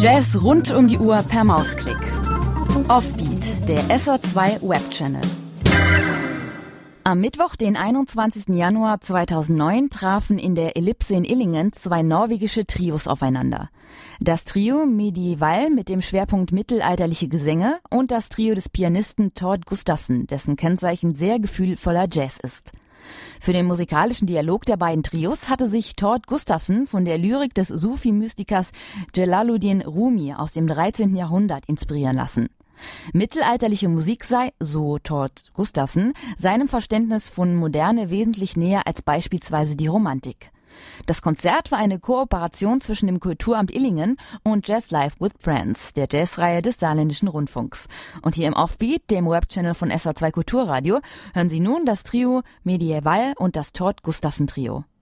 Jazz rund um die Uhr per Mausklick. Offbeat, der SR2 Webchannel. Am Mittwoch, den 21. Januar 2009, trafen in der Ellipse in Illingen zwei norwegische Trios aufeinander. Das Trio Medieval mit dem Schwerpunkt mittelalterliche Gesänge und das Trio des Pianisten Tord Gustafsson, dessen Kennzeichen sehr gefühlvoller Jazz ist. Für den musikalischen Dialog der beiden Trios hatte sich Tord Gustafsson von der Lyrik des Sufi-Mystikers Jalaluddin Rumi aus dem 13. Jahrhundert inspirieren lassen. Mittelalterliche Musik sei, so Tord Gustafsson, seinem Verständnis von Moderne wesentlich näher als beispielsweise die Romantik. Das Konzert war eine Kooperation zwischen dem Kulturamt Illingen und Jazz Live with Friends, der Jazzreihe des Saarländischen Rundfunks. Und hier im Offbeat, dem Webchannel von SR2 Kulturradio, hören Sie nun das Trio Medieval und das Tord Gustafsson Trio.